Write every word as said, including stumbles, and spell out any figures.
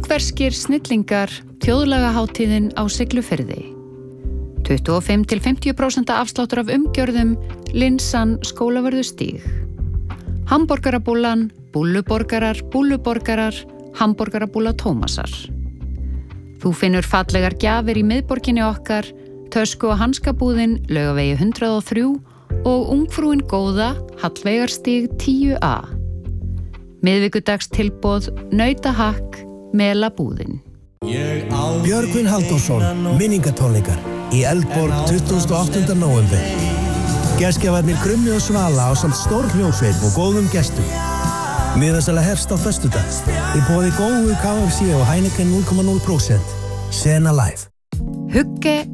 Ungverskir snillingar, þjóðlagahátíðin á Siglufirði. tuttugu og fimm til fimmtíu prósent afsláttur af umgjörðum, linsan Skólavörðustíg. Hamborgarabúllan, búlluborgarar, búlluborgarar, hamborgarabúlla Tómasar. Þú finnur fallegar gjafir í miðborginni okkar, tösku- og hanskabúðin, Laugavegi hundrað og þrjú og ungfrúin góða, Hallveigarstíg tíu A. Miðvikudags tilboð, nautahakk, melabúðin. Björgvin Halldórsson, minningatónleikar í Eldborg tuttugasta og áttunda nóvember. Gestgjafarnir Krummi og Svala á samt stór hljómsveit og góðum gestum. Miðasala hefst á föstudag. Í boði góðu K F C og Heineken núll komma núll prósent. Sena Live. Hugge